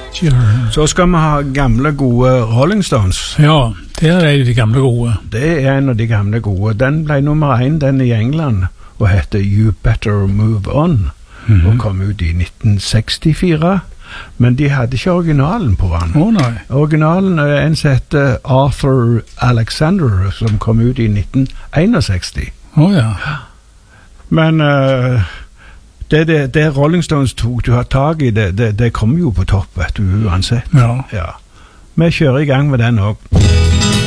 Så skal vi ha gamle, gode Rolling Stones. Ja, det er de gamle gode. Det er en av de gamle gode. Den ble nummer 1, den i England, og heter You Better Move On, og kom ut i 1964. Men de hadde ikke originalen på den. Nei. Originalen er en som heter Arthur Alexander, som kom ut i 1961. Ja. Men det Rolling Stones tok du har tag i, det kom jo på topp, vet du, uansett. Ja. Vi kjører i gang med den også.